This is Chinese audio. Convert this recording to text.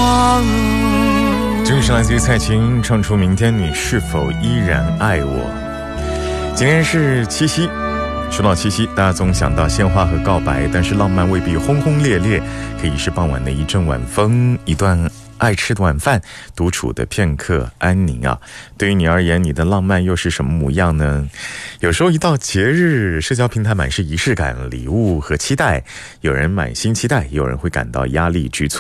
这是来自于蔡琴唱出明天你是否依然爱我。今天是七夕，说到七夕，大家总想到鲜花和告白，但是浪漫未必轰轰烈烈，可以是傍晚的一阵晚风，一段爱吃的晚饭，独处的片刻安宁啊。对于你而言，你的浪漫又是什么模样呢？有时候一到节日，社交平台满是仪式感、礼物和期待，有人满心期待，有人会感到压力局促。